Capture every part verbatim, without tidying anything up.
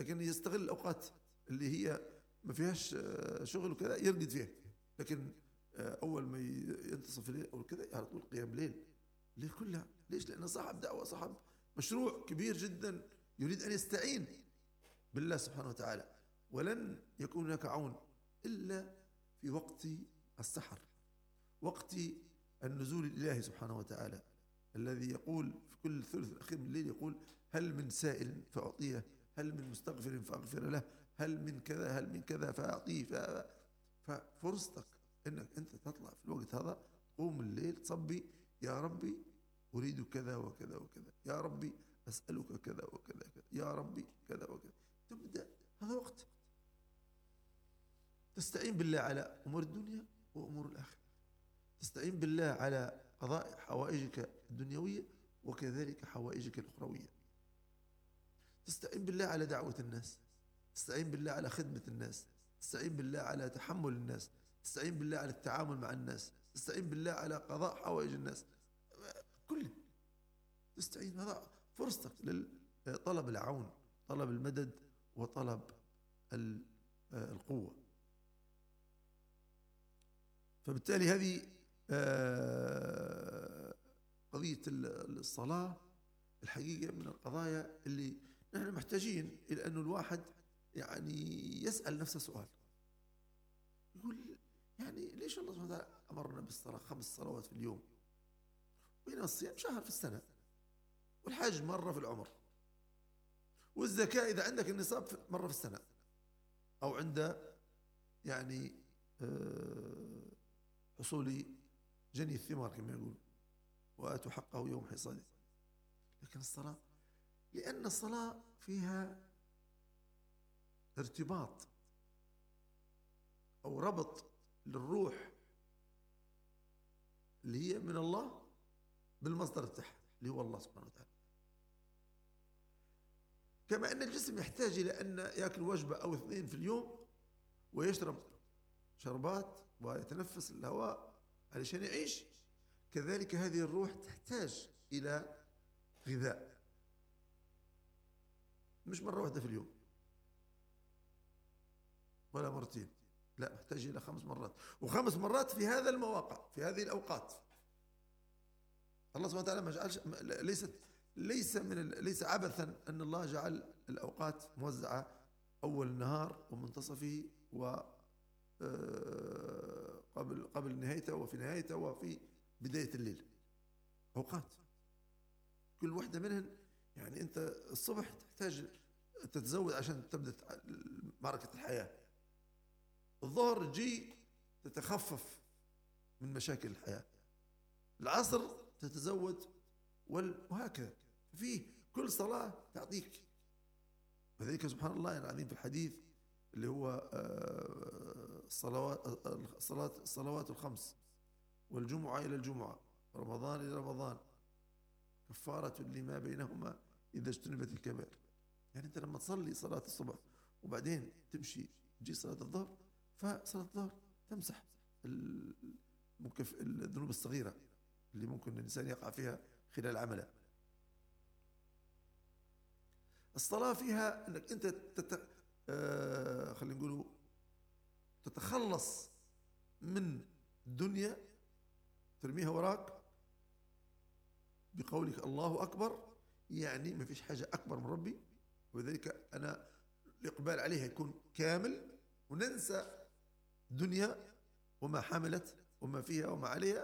لكن يستغل الأوقات اللي هي ما فيهاش شغل وكذا يرقد فيها. لكن أول ما ينتصف الليل أو كذا على طول قيام ليل، الليل كلها. ليش؟ لأنه صاحب دعوة، صاحب مشروع كبير جدا يريد أن يستعين بالله سبحانه وتعالى. ولن يكون هناك عون إلا في وقت السحر، وقت النزول الإلهي سبحانه وتعالى، الذي يقول في كل ثلث الأخير من الليل يقول هل من سائل فأعطيه، هل من مستغفر فأغفر له، هل من كذا هل من كذا فأعطيه. ففرصتك أنك أنت تطلع في الوقت هذا، قوم الليل تصبي يا ربي أريد كذا وكذا وكذا، يا ربي أسألك كذا وكذا كذا، يا ربي كذا وكذا. تبدأ هذا وقت تستعين بالله على أمور الدنيا وأمور الآخرة، تستعين بالله على قضاء حوائجك الدنيوية وكذلك حوائجك الأخروية، تستعين بالله على دعوة الناس، تستعين بالله على خدمة الناس، تستعين بالله على تحمل الناس، تستعين بالله على التعامل مع الناس، تستعين بالله على قضاء حوائج الناس، كله تستعين. هذا فرصتك لطلب العون، طلب المدد، وطلب القوة. فبالتالي هذه قضية الصلاة الحقيقة من القضايا اللي نحن محتاجين إلى أنه الواحد يعني يسأل نفسه سؤال، يقول يعني ليش الله سبحانه وتعالى أمرنا بالصلاة خمس صلوات في اليوم، بين الصيام شهر في السنة، والحج مرة في العمر، والزكاة إذا عندك النصاب مرة في السنة، أو عند يعني حصول جني الثمار كما يقول، وآتوا حقه يوم حصاده. لكن الصلاة، لأن الصلاة فيها ارتباط أو ربط للروح اللي هي من الله بالمصدر بتاعها اللي هو الله سبحانه وتعالى. كما أن الجسم يحتاج إلى أن يأكل وجبة أو اثنين في اليوم ويشرب شربات ويتنفس الهواء علشان يعيش، كذلك هذه الروح تحتاج إلى غذاء، مش مرة واحدة في اليوم ولا مرتين، لا، محتاج إلى خمس مرات، وخمس مرات في هذا المواقع، في هذه الأوقات. الله سبحانه وتعالى ما جعلش، ليست ليس من ليس عبثا أن الله جعل الأوقات موزعة، أول النهار ومنتصفه و قبل قبل نهايته وفي نهايته وفي بداية الليل، أوقات كل واحدة منهن. يعني أنت الصبح تحتاج تتزود عشان تبدأ معركة الحياة، الظهر تجي تتخفف من مشاكل الحياة، العصر تتزود، وهكذا. فيه كل صلاة تعطيك. وذلك سبحان الله العظيم في الحديث اللي هو الصلوات الصلاة الصلوات الخمس، والجمعة إلى الجمعة، رمضان إلى رمضان، كفارة لما بينهما إذا اجتنبت الكبائر. يعني أنت لما تصلي صلاة الصبح وبعدين تمشي تجي صلاة الظهر، فصلاة الظهر تمسح الذنوب الصغيرة اللي ممكن الإنسان يقع فيها خلال عمله. الصلاة فيها أنك أنت تت... آه خلينا نقولوا تتخلص من الدنيا، ترميها وراك بقولك الله أكبر، يعني ما فيش حاجة أكبر من ربي، وذلك أنا الإقبال عليها يكون كامل، وننسى الدنيا وما حملت وما فيها وما عليها.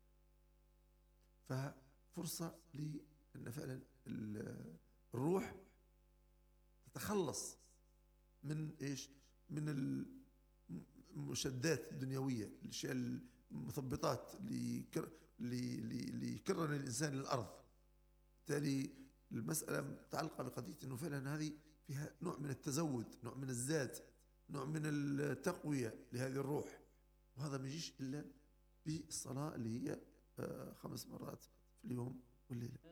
ففرصة لأن فعلا الروح تتخلص من إيش؟ من المشدات الدنيوية، الأشياء المثبطات اللي يكرر الإنسان للأرض. بالتالي المسألة متعلقة بقضية أنه فعلا هذه فيها نوع من التزود، نوع من الزاد، نوع من التقوية لهذه الروح، وهذا ما يجيش إلا بالصلاة اللي هي خمس مرات في اليوم والليلة.